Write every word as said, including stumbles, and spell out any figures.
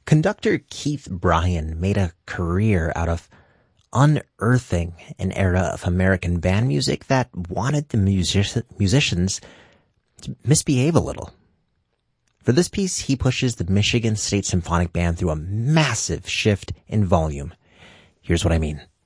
Conductor Keith Bryan made a career out of unearthing an era of American band music that wanted the music- musicians to misbehave a little. For this piece, he pushes the Michigan State Symphonic Band through a massive shift in volume. Here's what I mean.